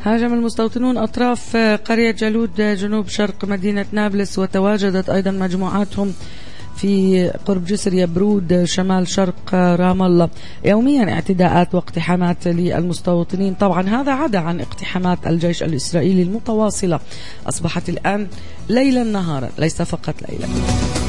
هاجم المستوطنون أطراف قرية جالود جنوب شرق مدينة نابلس، وتواجدت أيضا مجموعاتهم في قرب جسر يبرود شمال شرق رام الله. يوميا اعتداءات واقتحامات للمستوطنين، طبعا هذا عدا عن اقتحامات الجيش الإسرائيلي المتواصلة. أصبحت الآن ليلا نهارا، ليس فقط ليلا.